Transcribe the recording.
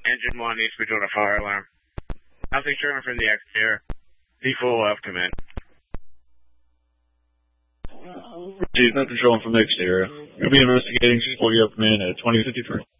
Engine 1 needs to be doing a fire alarm. Nothing Sherman from the exterior. D4 command. Chief, nothing showing from the exterior. We'll be investigating 640 command at 2053.